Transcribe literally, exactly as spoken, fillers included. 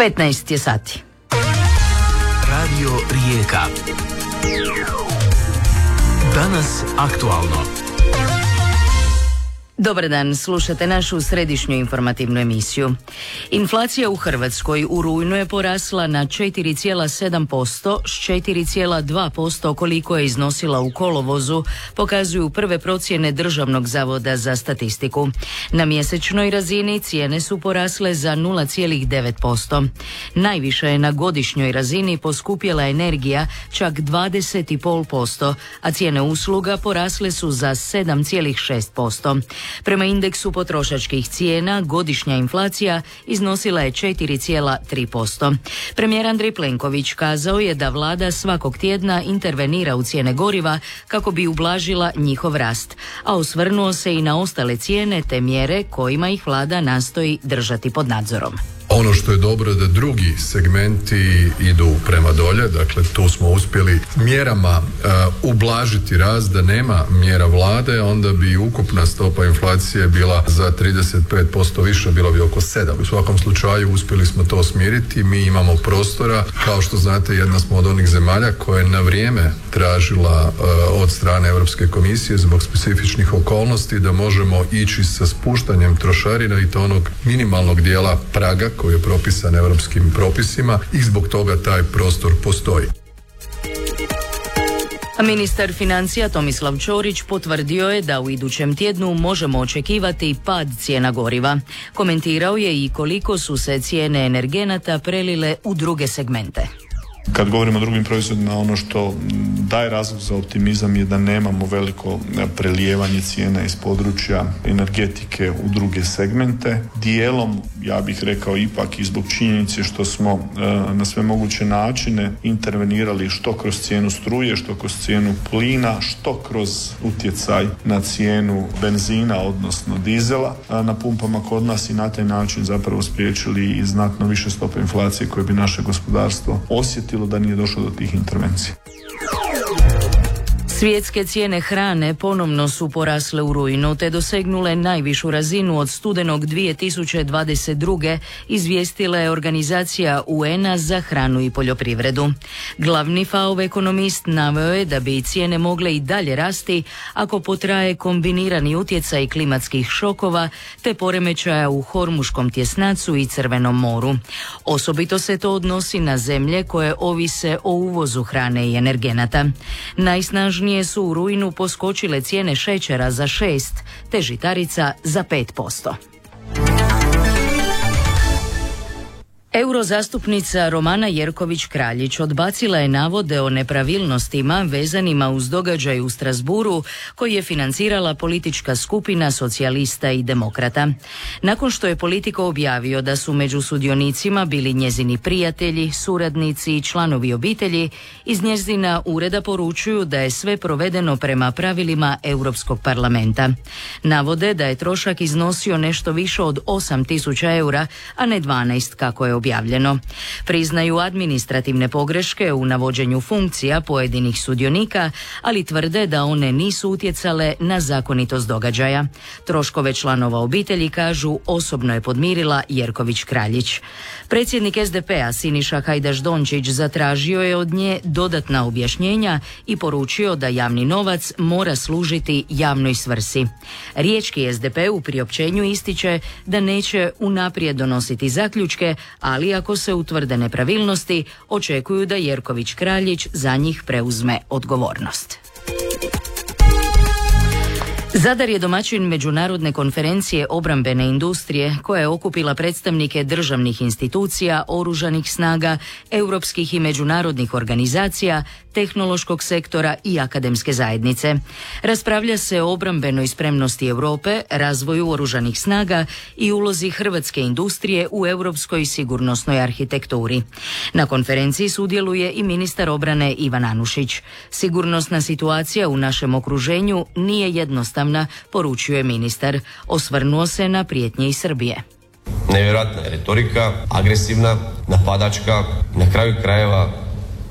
petnaest je sati. Radio Rijeka. Danas aktualno. Dobar dan, slušate našu središnju informativnu emisiju. Inflacija u Hrvatskoj u rujnu je porasla na četiri zarez sedam posto s četiri zarez dva posto koliko je iznosila u kolovozu, pokazuju prve procjene Državnog zavoda za statistiku. Na mjesečnoj razini cijene su porasle za nula zarez devet posto. Najviše je na godišnjoj razini poskupjela energija, čak dvadeset zarez pet posto, a cijene usluga porasle su za sedam zarez šest posto. Prema indeksu potrošačkih cijena, godišnja inflacija iznosila je četiri zarez tri posto. Premijer Andrej Plenković kazao je da vlada svakog tjedna intervenira u cijene goriva kako bi ublažila njihov rast, a osvrnuo se i na ostale cijene te mjere kojima ih vlada nastoji držati pod nadzorom. Ono što je dobro je da drugi segmenti idu prema dolje, dakle tu smo uspjeli mjerama uh, ublažiti rast. Da nema mjera vlade, onda bi ukupna stopa inflacije bila za trideset pet posto više, bilo bi oko sedam. U svakom slučaju uspjeli smo to smiriti, mi imamo prostora, kao što znate jedna smo od onih zemalja koja je na vrijeme tražila uh, od strane Europske komisije zbog specifičnih okolnosti da možemo ići sa spuštanjem trošarina i to onog minimalnog dijela praga koji je propisan europskim propisima i zbog toga taj prostor postoji. Ministar financija Tomislav Ćorić potvrdio je da u idućem tjednu možemo očekivati pad cijena goriva. Komentirao je i koliko su se cijene energenata prelile u druge segmente. Kad govorimo o drugim proizvodima, ono što daje razlog za optimizam je da nemamo veliko prelijevanje cijena iz područja energetike u druge segmente. Dijelom, ja bih rekao ipak i zbog činjenice što smo e, na sve moguće načine intervenirali što kroz cijenu struje, što kroz cijenu plina, što kroz utjecaj na cijenu benzina, odnosno dizela a, na pumpama kod nas i na taj način zapravo spriječili i znatno više stope inflacije koje bi naše gospodarstvo osjetilo da nije došlo do tih intervencija. Svjetske cijene hrane ponovno su porasle u rujnu te dosegnule najvišu razinu od studenog dvije tisuće dvadeset druge, izvijestila je organizacija U N A za hranu i poljoprivredu. Glavni F A O ekonomist naveo je da bi cijene mogle i dalje rasti ako potraje kombinirani utjecaj klimatskih šokova te poremećaja u Hormuškom tjesnacu i Crvenom moru. Osobito se to odnosi na zemlje koje ovise o uvozu hrane i energenata. Najsnažnije su u rujnu poskočile cijene šećera za šest, te žitarica za pet posto. Eurozastupnica Romana Jerković-Kraljić odbacila je navode o nepravilnostima vezanima uz događaj u Strasburu koji je financirala politička skupina socijalista i demokrata. Nakon što je Politico objavio da su među sudionicima bili njezini prijatelji, suradnici i članovi obitelji, iz njezina ureda poručuju da je sve provedeno prema pravilima Europskog parlamenta. Navode da je trošak iznosio nešto više od osam tisuća eura, a ne dvanaest kako je objavljeno. Priznaju administrativne pogreške u navođenju funkcija pojedinih sudionika, ali tvrde da one nisu utjecale na zakonitost događaja. Troškove članova obitelji, kažu, osobno je podmirila Jerković-Kraljić. Predsjednik S D P-a Siniša Hajdaš-Dončić zatražio je od nje dodatna objašnjenja i poručio da javni novac mora služiti javnoj svrsi. Riječki S D P u priopćenju ističe da neće unaprijed donositi zaključke, ali ako se utvrde nepravilnosti, očekuju da Jerković-Kraljić za njih preuzme odgovornost. Zadar je domaćin međunarodne konferencije obrambene industrije koja je okupila predstavnike državnih institucija, oružanih snaga, europskih i međunarodnih organizacija, tehnološkog sektora i akademske zajednice. Raspravlja se o obrambenoj spremnosti Europe, razvoju oružanih snaga i ulozi hrvatske industrije u europskoj sigurnosnoj arhitekturi. Na konferenciji sudjeluje i ministar obrane Ivan Anušić. Sigurnosna situacija u našem okruženju nije jednostavna, poručuje ministar. Osvrnuo se na prijetnje iz Srbije. Nevjerojatna je retorika, agresivna, napadačka, na kraju krajeva